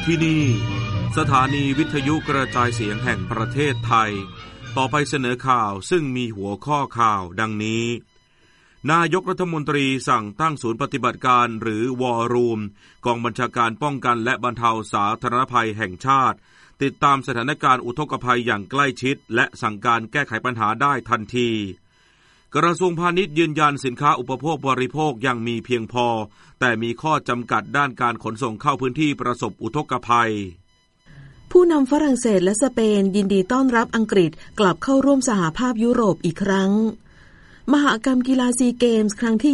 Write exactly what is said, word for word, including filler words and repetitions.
ที่นี่สถานีวิทยุกระจายเสียงแห่งประเทศไทยต่อไปเสนอข่าวซึ่งมีหัวข้อข่าวดังนี้นายกรัฐมนตรีสั่งตั้งศูนย์ปฏิบัติการหรือวอร์รูมกองบัญชาการป้องกันและบรรเทาสาธารณภัยแห่งชาติติดตามสถานการณ์อุทกภัยอย่างใกล้ชิดและสั่งการแก้ไขปัญหาได้ทันทีกระทรวงพาณิชย์ยืนยันสินค้าอุปโภคบริโภคยังมีเพียงพอแต่มีข้อจำกัดด้านการขนส่งเข้าพื้นที่ประสบอุทกภัยผู้นำฝรั่งเศสและสเปนยินดีต้อนรับอังกฤษกลับเข้าร่วมสหภาพยุโรปอีกครั้งมหกรรมกีฬาซีเกมส์ครั้งที่